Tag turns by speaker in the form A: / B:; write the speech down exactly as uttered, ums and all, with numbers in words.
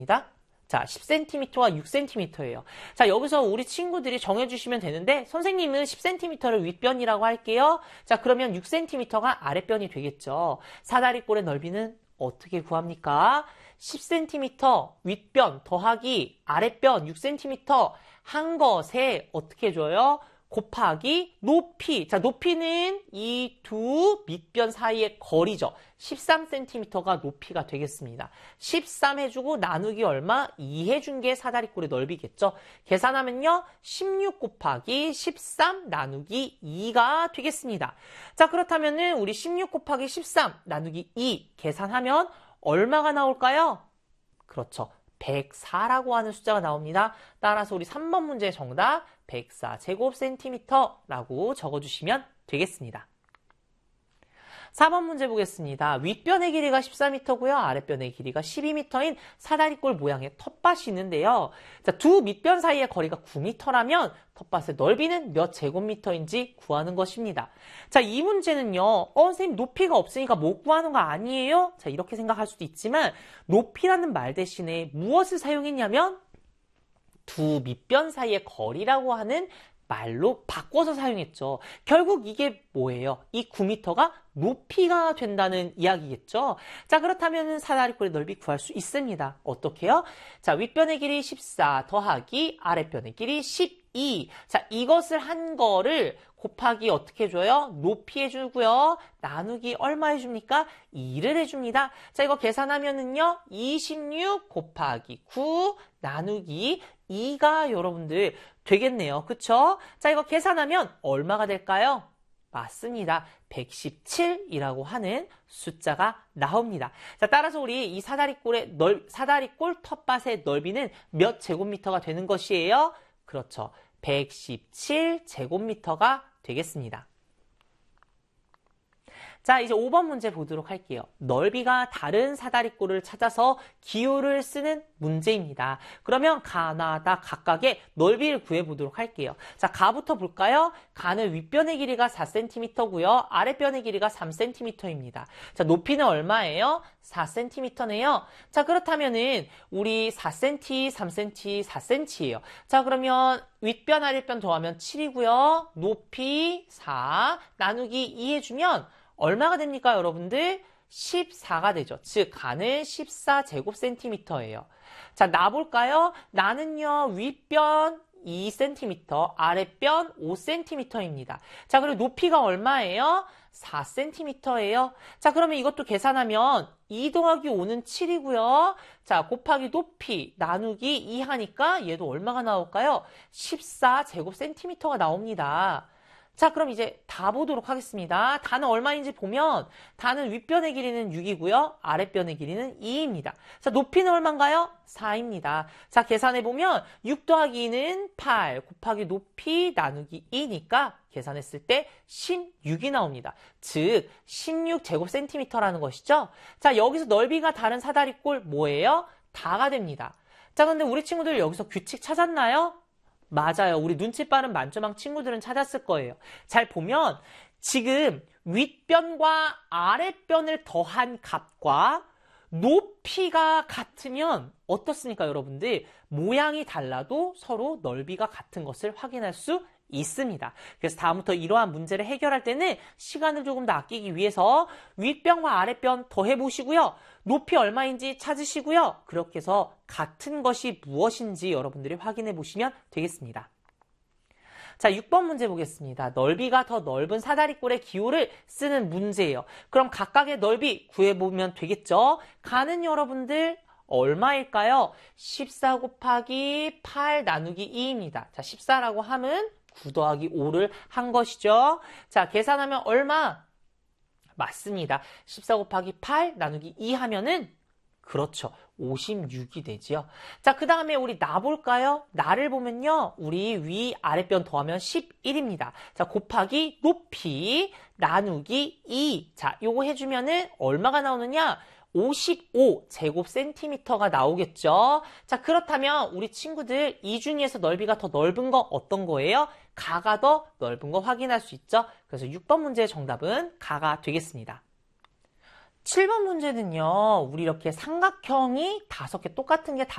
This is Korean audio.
A: 자, 십 센티미터와 육 센티미터예요. 자, 여기서 우리 친구들이 정해주시면 되는데 선생님은 십 센티미터를 윗변이라고 할게요. 자, 그러면 육 센티미터가 아랫변이 되겠죠. 사다리꼴의 넓이는 어떻게 구합니까? 십 센티미터 윗변 더하기 아랫변 육 센티미터 한 것에 어떻게 해줘요? 곱하기 높이. 자, 높이는 이 두 밑변 사이의 거리죠. 십삼 센티미터가 높이가 되겠습니다. 십삼 해주고 나누기 얼마? 이 해준 게 사다리꼴의 넓이겠죠. 계산하면요. 십육 곱하기 십삼 나누기 이가 되겠습니다. 자, 그렇다면은 우리 십육 곱하기 십삼 나누기 이 계산하면 얼마가 나올까요? 그렇죠. 백사라고 하는 숫자가 나옵니다. 따라서 우리 삼 번 문제의 정답 백사 제곱센티미터라고 적어주시면 되겠습니다. 사 번 문제 보겠습니다. 윗변의 길이가 십사 미터고요. 아랫변의 길이가 십이 미터인 사다리꼴 모양의 텃밭이 있는데요. 자, 두 밑변 사이의 거리가 구 미터라면 텃밭의 넓이는 몇 제곱미터인지 구하는 것입니다. 자, 이 문제는요. 어, 선생님 높이가 없으니까 못 구하는 거 아니에요? 자, 이렇게 생각할 수도 있지만 높이라는 말 대신에 무엇을 사용했냐면 두 밑변 사이의 거리라고 하는 말로 바꿔서 사용했죠. 결국 이게 뭐예요? 이 구 미터가 높이가 된다는 이야기겠죠. 자, 그렇다면 사다리꼴의 넓이 구할 수 있습니다. 어떻게요? 자, 윗변의 길이 십사 더하기 아랫변의 길이 십이. 자, 이것을 한 거를 곱하기 어떻게 해줘요? 높이 해주고요. 나누기 얼마 해줍니까? 이를 해줍니다. 자, 이거 계산하면은요. 이십육 곱하기 구 나누기 이가 여러분들 되겠네요. 그쵸? 자, 이거 계산하면 얼마가 될까요? 맞습니다. 백십칠이라고 하는 숫자가 나옵니다. 자, 따라서 우리 이 사다리꼴의 넓, 사다리꼴 텃밭의 넓이는 몇 제곱미터가 되는 것이에요? 그렇죠. 백십칠 제곱미터가 되겠습니다. 자, 이제 오 번 문제 보도록 할게요. 넓이가 다른 사다리꼴을 찾아서 기호를 쓰는 문제입니다. 그러면 가나 다 각각의 넓이를 구해보도록 할게요. 자, 가부터 볼까요? 가는 윗변의 길이가 사 센티미터고요. 아랫변의 길이가 삼 센티미터입니다. 자, 높이는 얼마예요? 사 센티미터네요. 자, 그렇다면은 우리 사 센티미터, 삼 센티미터, 사 센티미터예요. 자, 그러면 윗변, 아랫변 더하면 칠이고요. 높이 사 나누기 이 해주면 얼마가 됩니까, 여러분들? 십사가 되죠. 즉, 가는 십사 제곱센티미터예요. 자, 나 볼까요? 나는요, 윗변 이 센티미터, 아랫변 오 센티미터입니다. 자, 그리고 높이가 얼마예요? 사 센티미터예요. 자, 그러면 이것도 계산하면 이 더하기 오는 칠이고요. 자, 곱하기 높이 나누기 이 하니까 얘도 얼마가 나올까요? 십사 제곱센티미터가 나옵니다. 자, 그럼 이제 다 보도록 하겠습니다. 다는 얼마인지 보면 다는 윗변의 길이는 육이고요. 아랫변의 길이는 이입니다. 자, 높이는 얼마인가요? 사입니다. 자, 계산해보면 육 더하기 이는 팔 곱하기 높이 나누기 이니까 계산했을 때 십육이 나옵니다. 즉, 십육 제곱센티미터라는 것이죠. 자, 여기서 넓이가 다른 사다리꼴 뭐예요? 다가 됩니다. 자, 근데 우리 친구들 여기서 규칙 찾았나요? 맞아요. 우리 눈치 빠른 만점왕 친구들은 찾았을 거예요. 잘 보면 지금 윗변과 아랫변을 더한 값과 높이가 같으면 어떻습니까, 여러분들? 모양이 달라도 서로 넓이가 같은 것을 확인할 수 있습니다. 그래서 다음부터 이러한 문제를 해결할 때는 시간을 조금 더 아끼기 위해서 윗변과 아랫변 더해보시고요. 높이 얼마인지 찾으시고요. 그렇게 해서 같은 것이 무엇인지 여러분들이 확인해 보시면 되겠습니다. 자, 육 번 문제 보겠습니다. 넓이가 더 넓은 사다리꼴의 기호를 쓰는 문제예요. 그럼 각각의 넓이 구해보면 되겠죠? 가는 여러분들 얼마일까요? 십사 곱하기 팔 나누기 이입니다. 자, 십사라고 하면 구 더하기 오를 한 것이죠. 자, 계산하면 얼마? 맞습니다. 십사 곱하기 팔 나누기 이 하면은 그렇죠. 오십육이 되지요. 자, 그 다음에 우리 나 볼까요? 나를 보면요. 우리 위 아랫변 더하면 십일입니다. 자, 곱하기 높이 나누기 이. 자, 요거 해주면은 얼마가 나오느냐? 오십오 제곱센티미터가 나오겠죠. 자, 그렇다면 우리 친구들 이 중에서 넓이가 더 넓은 거 어떤 거예요? 가가 더 넓은 거 확인할 수 있죠. 그래서 육 번 문제의 정답은 가가 되겠습니다. 칠 번 문제는요. 우리 이렇게 삼각형이 다섯 개 똑같은 게 다